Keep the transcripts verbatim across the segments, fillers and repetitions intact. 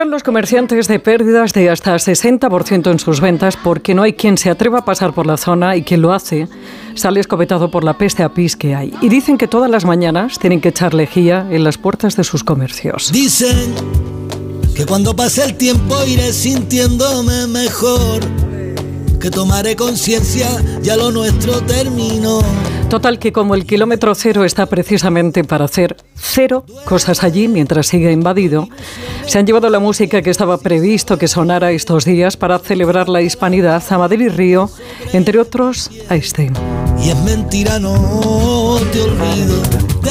Los comerciantes de pérdidas de hasta sesenta por ciento en sus ventas porque no hay quien se atreva a pasar por la zona y quien lo hace sale escopetado por la peste apis que hay. Y dicen que todas las mañanas tienen que echar lejía en las puertas de sus comercios. Dicen que cuando pase el tiempo iré sintiéndome mejor, que tomaré conciencia, ya lo nuestro terminó. Total, que como el kilómetro cero está precisamente para hacer cero cosas allí mientras sigue invadido, se han llevado la música que estaba previsto que sonara estos días para celebrar la hispanidad a Madrid Río, entre otros a este. Y es mentira, no te olvido.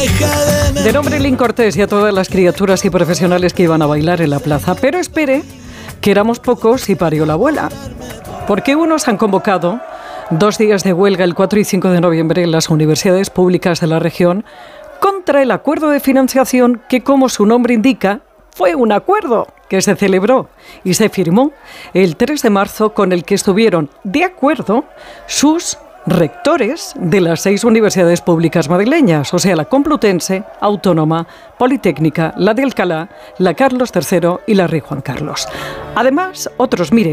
Deja de... De nombre Lin Cortés y a todas las criaturas y profesionales que iban a bailar en la plaza. Pero espere, que éramos pocos y parió la abuela. Porque unos han convocado dos días de huelga el cuatro y cinco de noviembre en las universidades públicas de la región contra el acuerdo de financiación que, como su nombre indica, fue un acuerdo que se celebró y se firmó el tres de marzo, con el que estuvieron de acuerdo sus rectores de las seis universidades públicas madrileñas, o sea, la Complutense, Autónoma, Politécnica, la de Alcalá, la Carlos tercero y la Rey Juan Carlos. Además, otros, mire,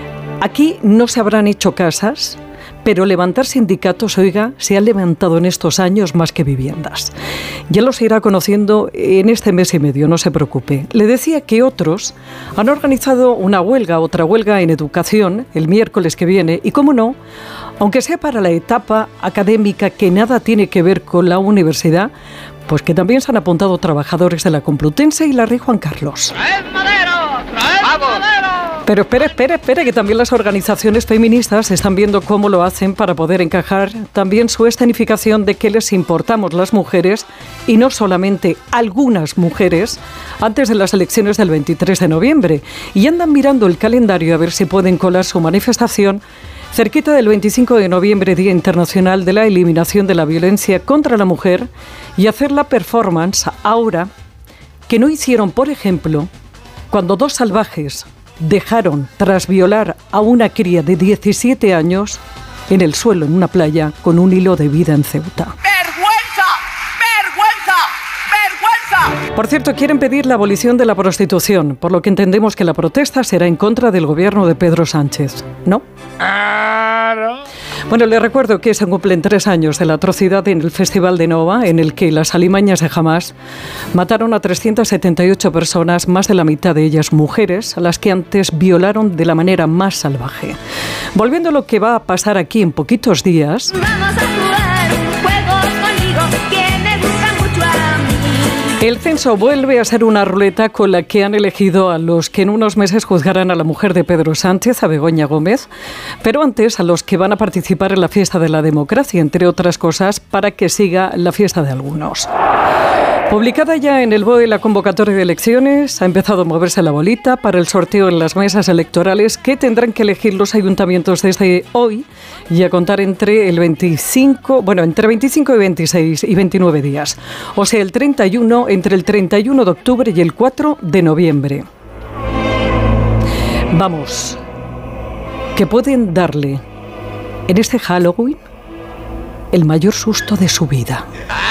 aquí no se habrán hecho casas, pero levantar sindicatos, oiga, se han levantado en estos años más que viviendas. Ya los irá conociendo en este mes y medio, no se preocupe. Le decía que otros han organizado una huelga, otra huelga en educación, el miércoles que viene, y cómo no, aunque sea para la etapa académica que nada tiene que ver con la universidad, pues que también se han apuntado trabajadores de la Complutense y la Rey Juan Carlos. ¡Traed madero! ¡Traed madero! Pero espere, espere, espere, que también las organizaciones feministas están viendo cómo lo hacen para poder encajar también su escenificación de que les importamos las mujeres, y no solamente algunas mujeres, antes de las elecciones del veintitrés de noviembre. Y andan mirando el calendario a ver si pueden colar su manifestación cerquita del veinticinco de noviembre, Día Internacional de la Eliminación de la Violencia contra la Mujer, y hacer la performance ahora que no hicieron, por ejemplo, cuando dos salvajes dejaron, tras violar a una cría de diecisiete años, en el suelo en una playa con un hilo de vida en Ceuta. ¡Vergüenza! ¡Vergüenza! ¡Vergüenza! Por cierto, quieren pedir la abolición de la prostitución, por lo que entendemos que la protesta será en contra del gobierno de Pedro Sánchez, ¿no? Claro. Bueno, les recuerdo que se cumplen tres años de la atrocidad en el Festival de Nova, en el que las alimañas de Hamás mataron a trescientas setenta y ocho personas, más de la mitad de ellas mujeres, a las que antes violaron de la manera más salvaje. Volviendo a lo que va a pasar aquí en poquitos días... Vamos a jugar juegos conmigo que me gustan mucho a mí. El censo vuelve a ser una ruleta con la que han elegido a los que en unos meses juzgarán a la mujer de Pedro Sánchez, a Begoña Gómez, pero antes a los que van a participar en la fiesta de la democracia, entre otras cosas, para que siga la fiesta de algunos. Publicada ya en el B O E la convocatoria de elecciones, ha empezado a moverse la bolita para el sorteo en las mesas electorales que tendrán que elegir los ayuntamientos desde hoy y a contar entre el veinticinco, bueno, entre veinticinco y veintiséis y veintinueve días. O sea, el treinta y uno, entre el treinta y uno de octubre y el cuatro de noviembre. Vamos, que pueden darle en este Halloween el mayor susto de su vida.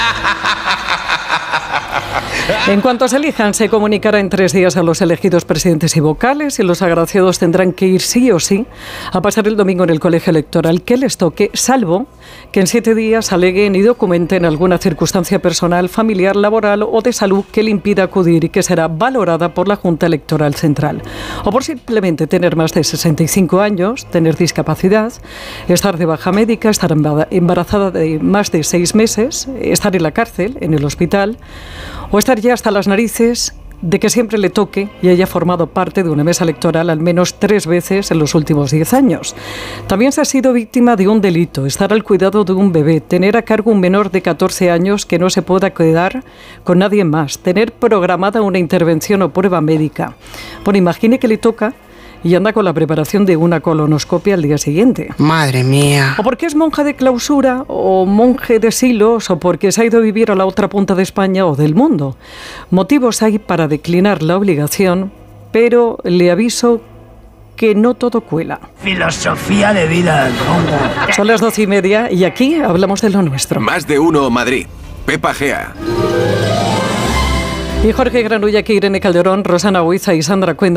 En cuanto se elijan, se comunicará en tres días a los elegidos presidentes y vocales, y los agraciados tendrán que ir sí o sí a pasar el domingo en el colegio electoral que les toque, salvo que en siete días aleguen y documenten alguna circunstancia personal, familiar, laboral o de salud que le impida acudir y que será valorada por la Junta Electoral Central. O por simplemente tener más de sesenta y cinco años, tener discapacidad, estar de baja médica, estar embarazada de más de seis meses, estar en la cárcel, en el hospital, o estar ya hasta las narices de que siempre le toque y haya formado parte de una mesa electoral al menos tres veces en los últimos diez años. También se ha sido víctima de un delito, estar al cuidado de un bebé, tener a cargo un menor de catorce años que no se pueda quedar con nadie más, tener programada una intervención o prueba médica. Bueno, imagine que le toca y anda con la preparación de una colonoscopia al día siguiente. Madre mía. O porque es monja de clausura, o monje de silos, o porque se ha ido a vivir a la otra punta de España o del mundo. Motivos hay para declinar la obligación, pero le aviso que no todo cuela. Filosofía de vida, ¿cómo? Son las doce y media y aquí hablamos de lo nuestro. Más de uno Madrid. Pepa Gea. Y Jorge Granulla, que Irene Calderón, Rosana Huiza y Sandra Cuenda.